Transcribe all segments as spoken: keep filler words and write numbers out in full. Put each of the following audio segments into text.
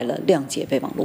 了谅解备忘录。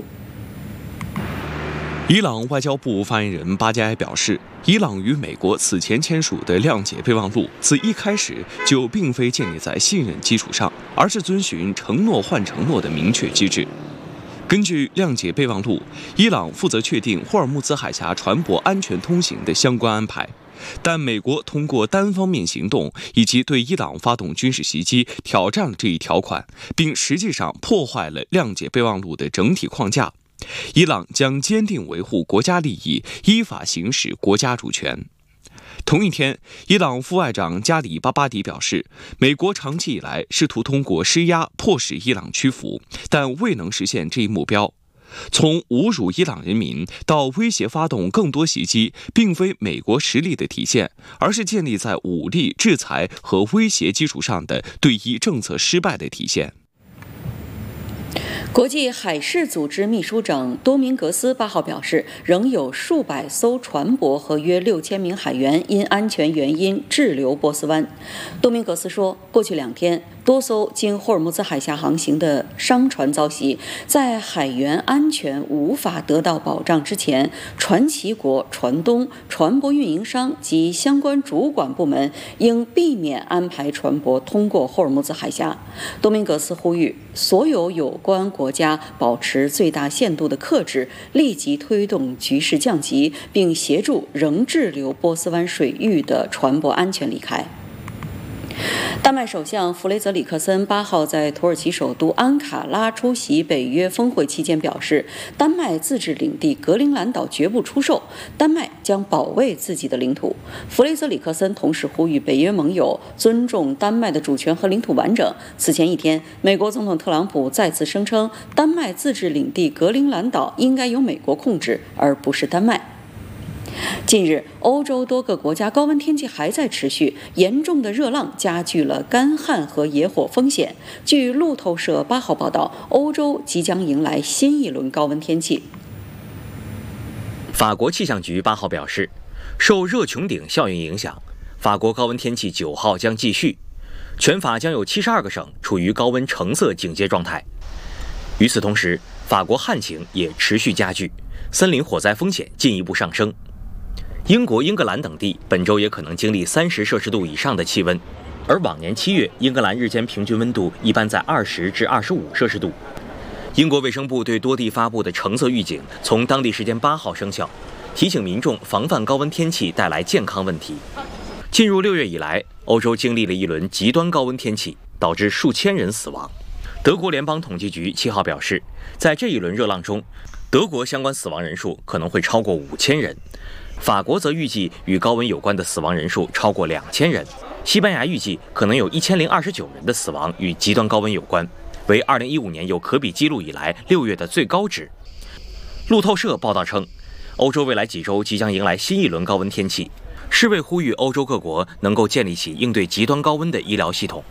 伊朗外交部发言人巴加埃表示，伊朗与美国此前签署的谅解备忘录，自一开始就并非建立在信任基础上，而是遵循承诺换承诺的明确机制。根据谅解备忘录，伊朗负责确定霍尔木兹海峡船舶安全通行的相关安排，但美国通过单方面行动以及对伊朗发动军事袭击，挑战了这一条款，并实际上破坏了谅解备忘录的整体框架。伊朗将坚定维护国家利益，依法行使国家主权。同一天，伊朗副外长加里巴巴迪表示，美国长期以来试图通过施压迫使伊朗屈服，但未能实现这一目标。从侮辱伊朗人民到威胁发动更多袭击，并非美国实力的体现，而是建立在武力、制裁和威胁基础上的对伊政策失败的体现。 国际海事组织秘书长多明格斯八号表示，仍有数百艘船舶和约六千名海员因安全原因滞留波斯湾。多明格斯说，过去两天，多艘经霍尔木兹海峡航行的商船遭袭，在海员安全无法得到保障之前，船旗国、船东、船舶运营商及相关主管部门应避免安排船舶通过霍尔木兹海峡。多明格斯呼吁所有有关国家保持最大限度的克制，立即推动局势降级，并协助仍滞留波斯湾水域的船舶安全离开。丹麦首相弗雷泽里克森八号在土耳其首都安卡拉出席北约峰会期间表示，丹麦自治领地格陵兰岛绝不出售，丹麦将保卫自己的领土。弗雷泽里克森同时呼吁北约盟友尊重丹麦的主权和领土完整。此前一天，美国总统特朗普再次声称，丹麦自治领地格陵兰岛应该由美国控制，而不是丹麦。近日，欧洲多个国家高温天气还在持续，严重的热浪加剧了干旱和野火风险。据路透社八号报道，欧洲即将迎来新一轮高温天气。 法国气象局八号表示，受热穹顶效应影响，法国高温天气九号将继续，全法将有七十二个省处于高温橙色警戒状态。与此同时，法国旱情也持续加剧，森林火灾风险进一步上升。英国、英格兰等地本周也可能经历三十摄氏度以上的气温，而往年七月，英格兰日间平均温度一般在二十至二十五摄氏度。英国卫生部对多地发布的橙色预警从当地时间八号生效，提醒民众防范高温天气带来健康问题。进入六月以来，欧洲经历了一轮极端高温天气，导致数千人死亡。德国联邦统计局七号表示，在这一轮热浪中，德国相关死亡人数可能会超过五千人。法国则预计与高温有关的死亡人数超过两千人，西班牙预计可能有一千零二十九人的死亡与极端高温有关，为二零一五年有可比记录以来六月的最高值。路透社报道称，欧洲未来几周即将迎来新一轮高温天气，世卫呼吁欧洲各国能够建立起应对极端高温的医疗系统。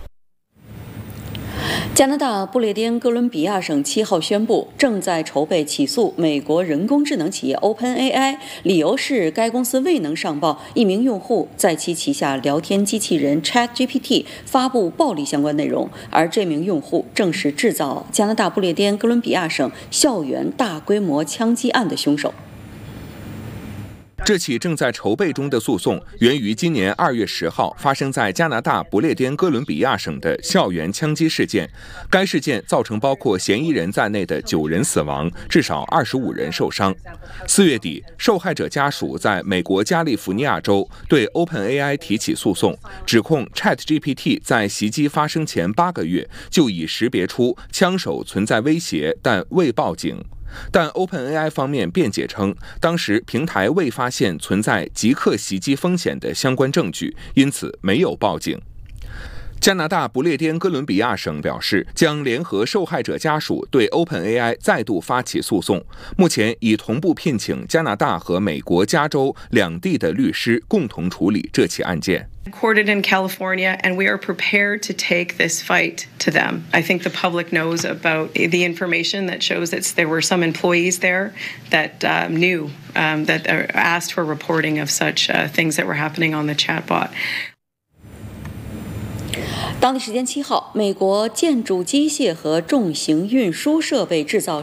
加拿大不列颠哥伦比亚省七号宣布，正在筹备起诉美国人工智能企业 OpenAI， 理由是该公司未能上报一名用户在其旗下聊天机器人 ChatGPT 发布暴力相关内容，而这名用户正是制造加拿大不列颠哥伦比亚省校园大规模枪击案的凶手。 这起正在筹备中的诉讼源于今年二月十号发生在加拿大不列颠哥伦比亚省的校园枪击事件。该事件造成包括嫌疑人在内的九人死亡，至少二十五人受伤。四月底，受害者家属在美国加利福尼亚州对 OpenAI 提起诉讼，指控 ChatGPT 在袭击发生前八个月就已识别出枪手存在威胁，但未报警。但 OpenAI 方面辩解称，当时平台未发现存在即刻袭击风险的相关证据，因此没有报警。加拿大不列颠哥伦比亚省表示，将联合受害者家属对 OpenAI 再度发起诉讼，目前已同步聘请加拿大和美国加州两地的律师共同处理这起案件。 Headquartered in California, and we are prepared to take this fight to them. I think the public knows about the information that shows that there were some employees there that um, knew um, that are asked for reporting of such uh, things that were happening on the chatbot. 当地时间七号，美国建筑机械和重型运输设备制造